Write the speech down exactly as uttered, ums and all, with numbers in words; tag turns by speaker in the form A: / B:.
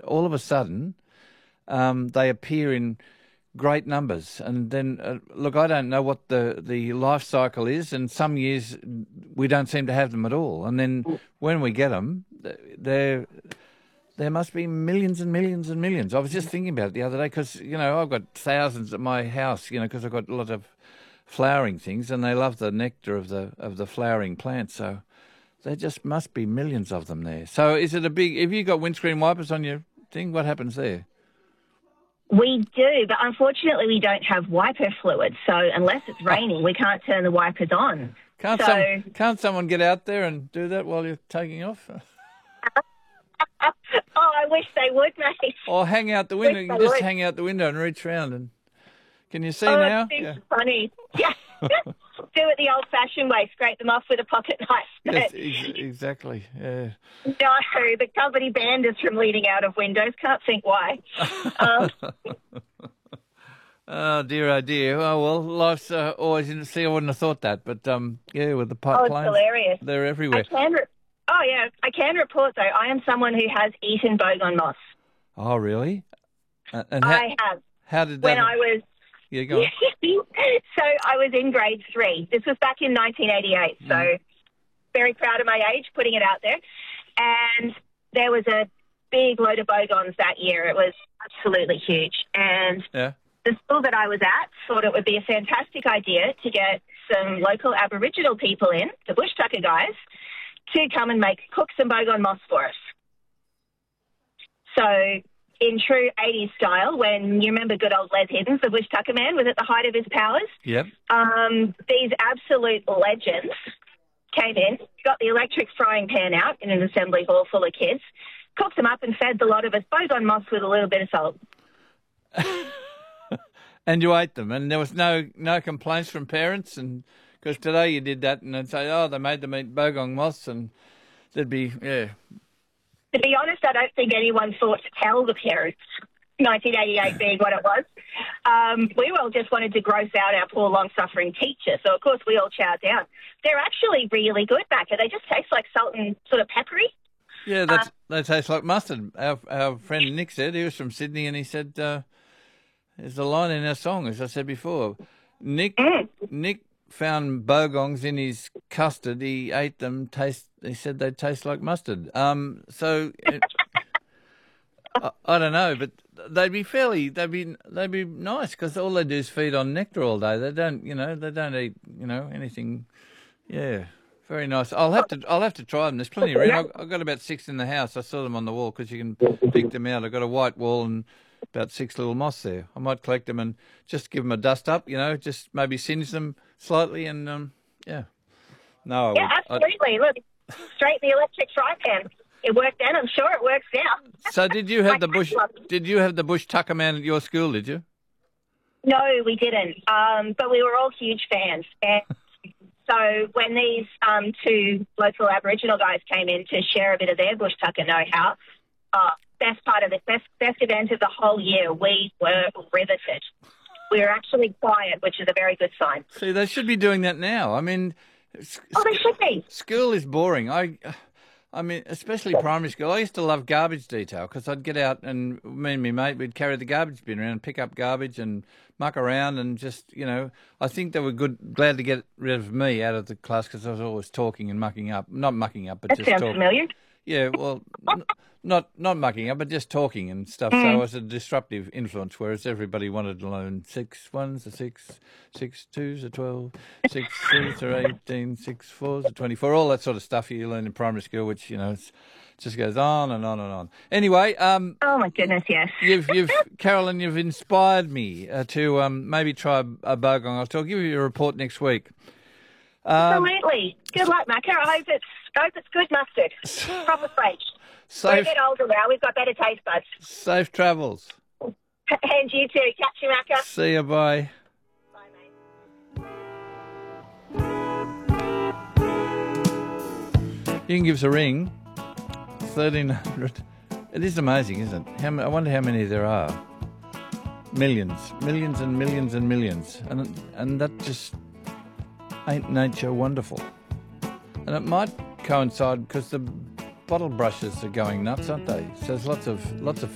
A: all of a sudden um, they appear in great numbers. And then, uh, look, I don't know what the, the life cycle is, and some years we don't seem to have them at all. And then when we get them, they're, there must be millions and millions and millions. I was just thinking about it the other day because, you know, I've got thousands at my house, you know, because I've got a lot of flowering things, and they love the nectar of the of the flowering plants. So there just must be millions of them there. So is it a big... Have you got windscreen wipers on your thing? What happens there?
B: We do, but unfortunately we don't have wiper fluid. So unless it's raining, we can't turn the wipers on.
A: Can't,
B: so,
A: some, can't someone get out there and do that while you're taking off?
B: oh, I wish they would, mate.
A: Or hang out the window. You can just
B: would.
A: hang out the window and reach round. And can you see
B: oh,
A: now?
B: It's
A: Yeah.
B: funny. Yeah. Do it the old-fashioned way, scrape them off with a pocket knife.
A: Yes, ex- exactly, yeah.
B: No, the company banned us from leaning out of windows. Can't think why. Um,
A: oh, dear, oh, dear. Oh, well, life's uh, always in the sea. I wouldn't have thought that. But, um, yeah, with the
B: oh,
A: pipe
B: it's
A: planes,
B: hilarious.
A: they're everywhere.
B: I can re- oh, yeah, I can report, though, I am someone who has eaten boggon moss.
A: Oh, really? Uh, and how,
B: I have.
A: How did that...
B: When I was...
A: Yeah, go on.
B: So I was in grade three. This was back in nineteen eighty-eight. So
A: Mm.
B: very proud of my age, putting it out there. And there was a big load of bogons that year. It was absolutely huge. And
A: Yeah.
B: the school that I was at thought it would be a fantastic idea to get some local Aboriginal people in, the bush tucker guys, to come and make cook some bogon moss for us. So in true eighties style, when you remember good old Les Hiddens, the bush tucker man, was at the height of his powers.
A: Yep.
B: Um, these absolute legends came in, got the electric frying pan out in an assembly hall full of kids, cooked them up and fed the lot of us bogon moss with a little bit of salt.
A: And you ate them, and there was no no complaints from parents, and because today you did that, and they'd say, oh, they made them eat bogong moss, and there'd be, yeah.
B: To be honest, I don't think anyone thought to tell the parents, nineteen eighty-eight being what it was. Um, we all just wanted to gross out our poor, long-suffering teacher, so of course we all chowed down. They're actually really good, Macca. They just taste like salt and sort of peppery.
A: Yeah, that's,
B: Uh,
A: they taste like mustard. Our, our friend Nick said, he was from Sydney, and he said, uh, there's a line in our song, as I said before. Nick
B: Mm.
A: Nick found bogongs in his custard. He ate them. Taste. He said they taste like mustard. Um. So it, I, I don't know, but they'd be fairly. They'd be. They'd be nice because all they do is feed on nectar all day. They don't. You know. They don't eat. You know anything. Yeah. Very nice. I'll have to. I'll have to try them. There's plenty around. I've, I've got about six in the house. I saw them on the wall because you can pick them out. I've got a white wall and about six little moss there. I might collect them and just give them a dust up. You know, just maybe singe them slightly and um. Yeah. No. I
B: Yeah,
A: would,
B: absolutely. Look, straight in the electric fry pan. It worked then. I'm sure it works now.
A: I, so did you have the bush? Did you have the bush tucker man at your school? Did you?
B: No, we didn't. Um, but we were all huge fans. And so when these um, two local Aboriginal guys came in to share a bit of their bush tucker know-how, uh, best part of the best, best event of the whole year, we were riveted. We were actually quiet, which is a very good sign.
A: See, they should be doing that now. I mean,
B: Oh, they should be.
A: School is boring. I, I mean, especially primary school. I used to love garbage detail because I'd get out and me and my mate, we'd carry the garbage bin around, pick up garbage and muck around and just, you know, I think they were good, glad to get rid of me out of the class because I was always talking and mucking up. Not mucking up, but
B: That
A: just
B: sounds
A: talking.
B: familiar.
A: Yeah, well, n- not not mucking up, but just talking and stuff. So I was a disruptive influence, whereas everybody wanted to learn six ones are six, six twos are twelve, six threes are eighteen, six fours are twenty-four, all that sort of stuff you learn in primary school, which, you know, it's, just goes on and on and on. Anyway, um,
B: Oh, my goodness, yes.
A: you've, you've Carolyn, you've inspired me uh, to um, maybe try a bogong. I'll give you a report next week. Um,
B: Absolutely. Good luck, Macca. I hope it's, I hope it's good mustard. Proper French. We're a
A: safe,
B: bit older now. We've got better taste buds.
A: safe travels.
B: And you too. Catch you, Macca.
A: See you, bye.
B: Bye, mate.
A: You can give us a ring, thirteen hundred. It is amazing, isn't it? How, ma- I wonder how many there are. Millions, millions and millions and millions. And, and that just ain't nature wonderful. And it might coincide because the bottle brushes are going nuts, aren't they? So there's lots of lots of